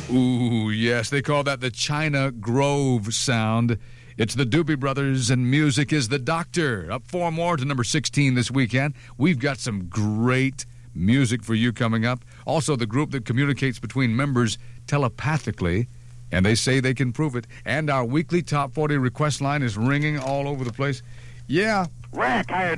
Ooh, yes, they call that the China Grove sound. It's the Doobie Brothers, and music is the doctor. Up 4 more to number 16 this weekend. We've got some great music for you coming up. Also, the group that communicates between members telepathically, and they say they can prove it. And our weekly Top 40 request line is ringing all over the place. Yeah. Rick, how you